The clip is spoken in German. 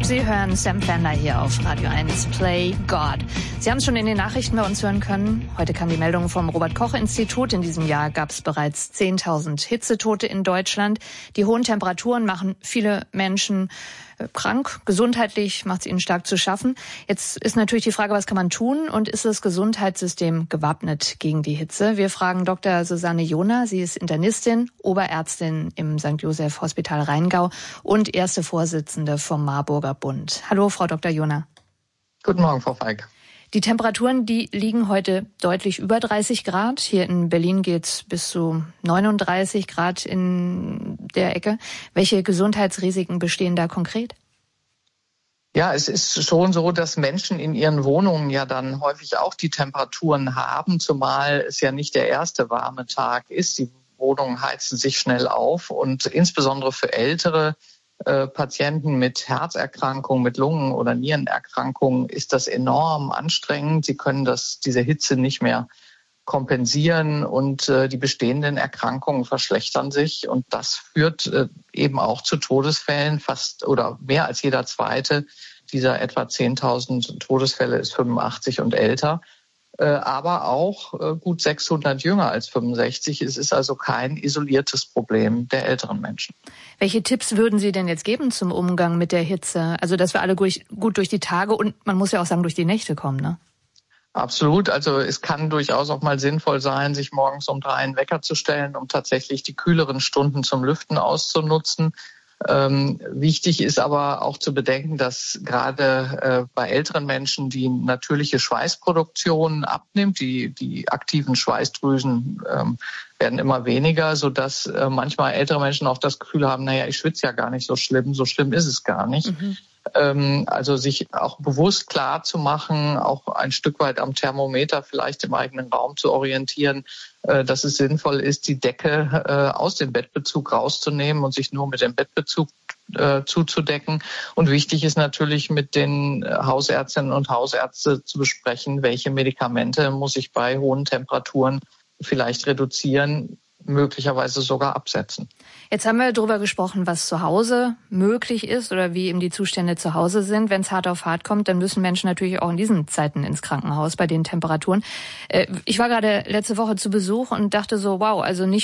Sie hören Sam Fender hier auf Radio 1 Play God. Sie haben es schon in den Nachrichten bei uns hören können. Heute kam die Meldung vom Robert-Koch-Institut. In diesem Jahr gab es bereits 10.000 Hitzetote in Deutschland. Die hohen Temperaturen machen viele Menschen krank. Gesundheitlich macht es ihnen stark zu schaffen. Jetzt ist natürlich die Frage, was kann man tun und ist das Gesundheitssystem gewappnet gegen die Hitze? Wir fragen Dr. Susanne Johner. Sie ist Internistin, Oberärztin im St. Joseph Hospital Rheingau und erste Vorsitzende vom Marburger Bund. Hallo, Frau Dr. Johner. Guten Morgen, Frau Feig. Die Temperaturen, die liegen heute deutlich über 30 Grad. Hier in Berlin geht's bis zu 39 Grad in der Ecke. Welche Gesundheitsrisiken bestehen da konkret? Ja, es ist schon so, dass Menschen in ihren Wohnungen ja dann häufig auch die Temperaturen haben, zumal es ja nicht der erste warme Tag ist. Die Wohnungen heizen sich schnell auf und insbesondere für ältere Patienten mit Herzerkrankungen, mit Lungen- oder Nierenerkrankungen ist das enorm anstrengend. Sie können diese Hitze nicht mehr kompensieren und die bestehenden Erkrankungen verschlechtern sich. Und das führt eben auch zu Todesfällen. Fast oder mehr als jeder zweite dieser etwa 10.000 Todesfälle ist 85 und älter. Aber auch gut 600 jünger als 65. Es ist also kein isoliertes Problem der älteren Menschen. Welche Tipps würden Sie denn jetzt geben zum Umgang mit der Hitze? Also, dass wir alle gut durch die Tage und man muss ja auch sagen, durch die Nächte kommen, ne? Absolut. Also es kann durchaus auch mal sinnvoll sein, sich morgens um 3 einen Wecker zu stellen, um tatsächlich die kühleren Stunden zum Lüften auszunutzen. Wichtig ist aber auch zu bedenken, dass gerade bei älteren Menschen die natürliche Schweißproduktion abnimmt. Die aktiven Schweißdrüsen werden immer weniger, sodass manchmal ältere Menschen auch das Gefühl haben, naja, ich schwitze ja gar nicht so schlimm ist es gar nicht. Also sich auch bewusst klar zu machen, auch ein Stück weit am Thermometer vielleicht im eigenen Raum zu orientieren, dass es sinnvoll ist, die Decke aus dem Bettbezug rauszunehmen und sich nur mit dem Bettbezug zuzudecken. Und wichtig ist natürlich mit den Hausärztinnen und Hausärzten zu besprechen, welche Medikamente muss ich bei hohen Temperaturen vielleicht reduzieren, möglicherweise sogar absetzen. Jetzt haben wir darüber gesprochen, was zu Hause möglich ist oder wie eben die Zustände zu Hause sind. Wenn es hart auf hart kommt, dann müssen Menschen natürlich auch in diesen Zeiten ins Krankenhaus bei den Temperaturen. Ich war gerade letzte Woche zu Besuch und dachte so, wow, also nicht